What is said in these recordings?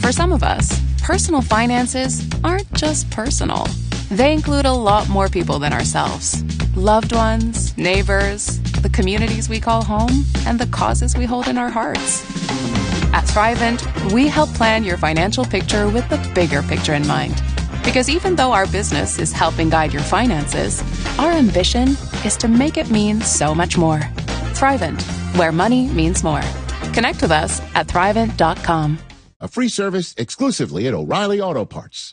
For some of us, personal finances aren't just personal. They include a lot more people than ourselves. Loved ones, neighbors, the communities we call home, and the causes we hold in our hearts. At Thrivent, we help plan your financial picture with the bigger picture in mind. Because even though our business is helping guide your finances, our ambition is to make it mean so much more. Thrivent, where money means more. Connect with us at Thrivent.com. A free service exclusively at O'Reilly Auto Parts.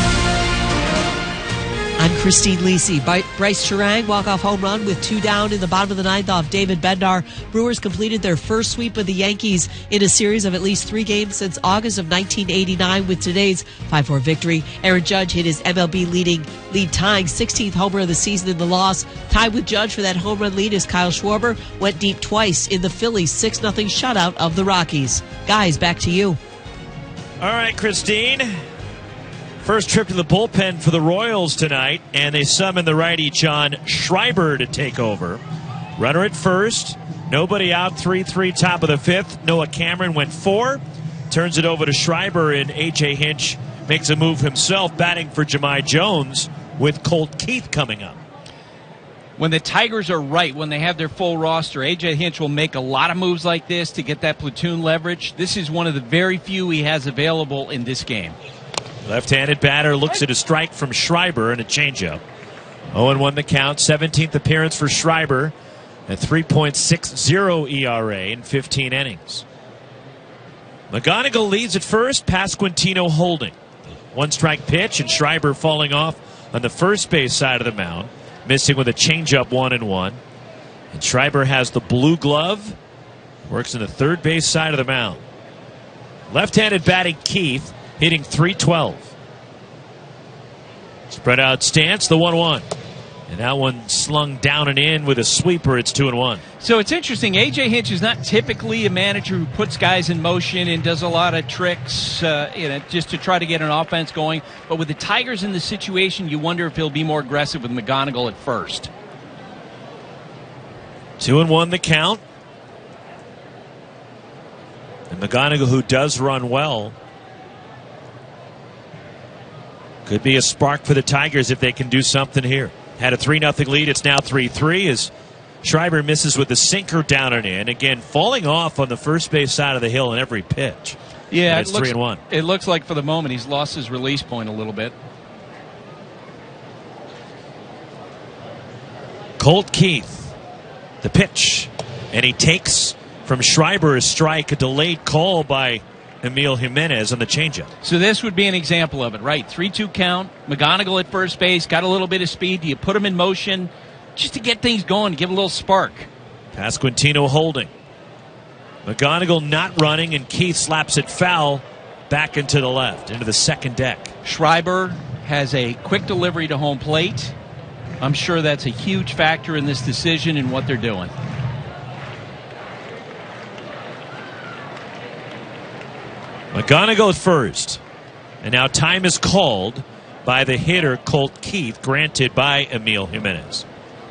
I'm Christine Lisi. Bryce Charang walk-off home run with 2 down in the bottom of the ninth off David Bednar. Brewers completed their first sweep of the Yankees in a series of at least 3 games since August of 1989 with today's 5-4 victory. Aaron Judge hit his MLB lead tying 16th homer of the season in the loss. Tied with Judge for that home run lead is Kyle Schwarber. Went deep twice in the Phillies' 6-0 shutout of the Rockies. Guys, back to you. All right, Christine. First trip to the bullpen for the Royals tonight, and they summon the righty John Schreiber to take over. Runner at first, nobody out, 3-3 top of the 5th. Noah Cameron went 4, turns it over to Schreiber, and A.J. Hinch makes a move himself, batting for Jahmai Jones with Colt Keith coming up. When the Tigers are right, when they have their full roster, A.J. Hinch will make a lot of moves like this to get that platoon leverage. This is one of the very few he has available in this game. Left-handed batter looks at a strike from Schreiber and a changeup. 0-1 the count. 17th appearance for Schreiber at 3.60 ERA in 15 innings. McGonigal leads at first. Pasquantino holding. 1-strike pitch, and Schreiber falling off on the first base side of the mound, missing with a changeup 1-1. And Schreiber has the blue glove. Works in the third base side of the mound. Left-handed batting Keith, hitting .312. Spread out stance, the 1-1. And that one slung down and in with a sweeper. It's 2-1. So it's interesting. A.J. Hinch is not typically a manager who puts guys in motion and does a lot of tricks just to try to get an offense going. But with the Tigers in the situation, you wonder if he'll be more aggressive with McGonigal at first. 2-1 the count. And McGonigal, who does run well, could be a spark for the Tigers if they can do something here. Had a 3-0 lead. It's now 3-3 as Schreiber misses with the sinker down and in. Again, falling off on the first base side of the hill in every pitch. Yeah, it's 3-1. It looks like for the moment he's lost his release point a little bit. Colt Keith, the pitch. And he takes from Schreiber a strike, a delayed call by Emil Jimenez on the changeup. So this would be an example of it, right? 3-2 count. McGonigal at first base, got a little bit of speed. Do you put him in motion just to get things going, give a little spark? Pasquantino holding. McGonigal not running, and Keith slaps it foul back into the left, into the second deck. Schreiber has a quick delivery to home plate. I'm sure that's a huge factor in this decision and what they're doing. McGonigal at first. And now time is called by the hitter Colt Keith, granted by Emil Jimenez.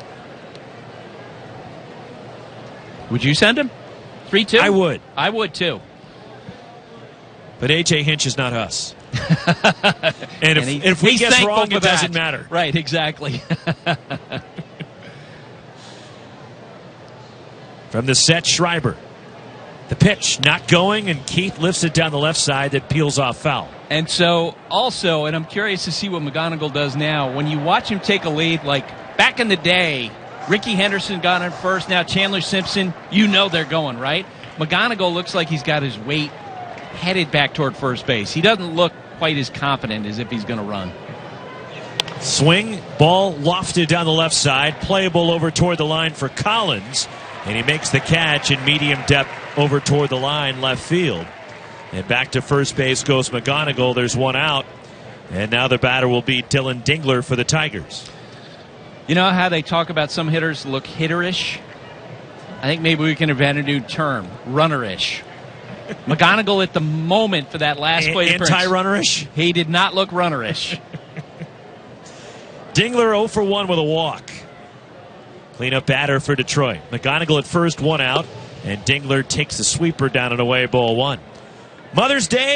Would you send him? 3-2? I would. I would too. But A.J. Hinch is not us. and if we guess wrong, it doesn't matter. Right, exactly. From the set, Schreiber. The pitch not going, and Keith lifts it down the left side that peels off foul. And so also, and I'm curious to see what McGonigal does now, when you watch him take a lead, like back in the day, Ricky Henderson got in first, now Chandler Simpson, you know they're going, right? McGonigal looks like he's got his weight headed back toward first base. He doesn't look quite as confident as if he's going to run. Swing, ball lofted down the left side, playable over toward the line for Collins, and he makes the catch in medium depth over toward the line left field. And back to first base goes McGonigal. There's one out, and now the batter will be Dylan Dingler for the Tigers. You know how they talk about some hitters look hitterish? I think maybe we can invent a new term, runnerish. McGonigal at the moment for that last play. Anti-runnerish? He did not look runnerish. Dingler 0 for 1 with a walk. Cleanup batter for Detroit. McGonigal at first, one out, and Dingler takes the sweeper down and away, ball 1. Mother's Day.